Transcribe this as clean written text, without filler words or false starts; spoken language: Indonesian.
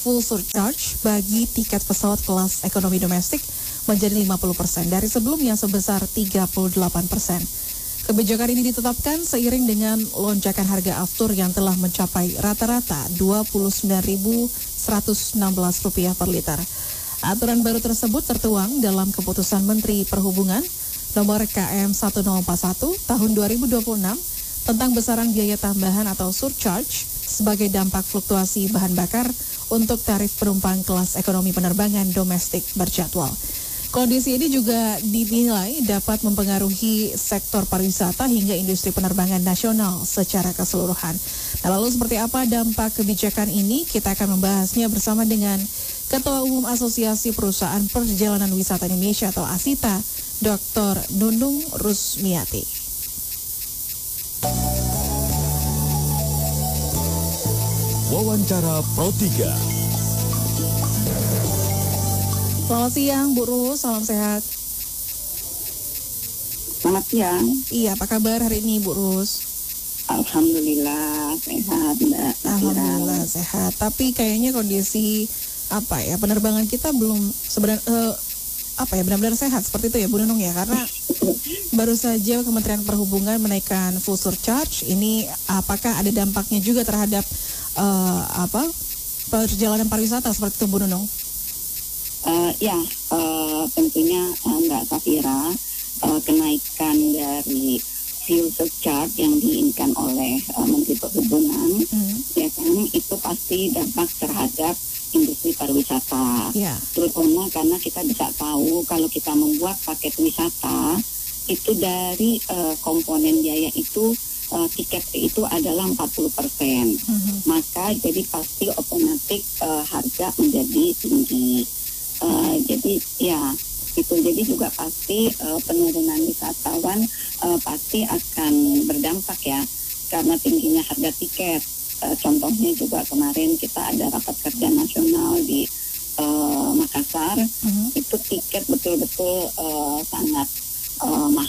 full surcharge bagi tiket pesawat kelas ekonomi domestik menjadi 50% dari sebelumnya sebesar 38%. Kebijakan ini ditetapkan seiring dengan lonjakan harga aftur yang telah mencapai rata-rata Rp21.116 per liter. Aturan baru tersebut tertuang dalam keputusan Menteri Perhubungan nomor KM 1041 tahun 2026 tentang besaran biaya tambahan atau surcharge sebagai dampak fluktuasi bahan bakar untuk tarif penumpang kelas ekonomi penerbangan domestik berjadwal. Kondisi ini juga dinilai dapat mempengaruhi sektor pariwisata hingga industri penerbangan nasional secara keseluruhan. Nah, lalu seperti apa dampak kebijakan ini? Kita akan membahasnya bersama dengan Ketua Umum Asosiasi Perusahaan Perjalanan Wisata Indonesia atau ASITA, Dr. Nunung Rusmiati. Wawancara Pro 3. Selamat siang, Bu Rus. Salam sehat. Selamat siang. Iya, apa kabar hari ini, Bu Rus? Alhamdulillah sehat, Mbak. Alhamdulillah sehat. Tapi kayaknya kondisi penerbangan kita belum benar-benar sehat seperti itu ya, Bu Nunung ya, karena baru saja Kementerian Perhubungan menaikkan full surcharge. Ini apakah ada dampaknya juga terhadap perjalanan pariwisata seperti itu, Bu Nunung? Tentunya Mbak Safira, kenaikan dari fuel surcharge yang diinginkan oleh Menteri Perhubungan, ya kan, itu pasti dampak terhadap industri pariwisata, terutama karena kita bisa tahu kalau kita membuat paket wisata itu dari komponen biaya itu tiket itu adalah 40%, maka jadi pasti otomatis harga menjadi tinggi. Jadi juga pasti penurunan wisatawan pasti akan berdampak ya, karena tingginya harga tiket. Contohnya juga kemarin kita ada rapat kerja nasional di Makassar, itu tiket betul-betul sangat mahal.